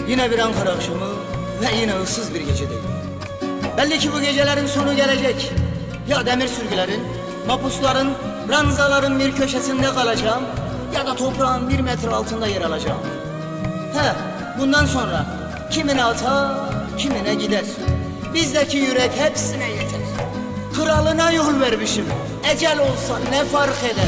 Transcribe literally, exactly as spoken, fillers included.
Yine bir Ankara akşamı ve yine ıssız bir gecedeyim. Belli ki bu gecelerin sonu gelecek. Ya demir sürgülerin, mapusların, ranzaların bir köşesinde kalacağım, ya da toprağın bir metre altında yer alacağım. He, bundan sonra kimine atar, kimine gider. Bizdeki yürek hepsine yeter. Kralına yol vermişim, ecel olsa ne fark eder?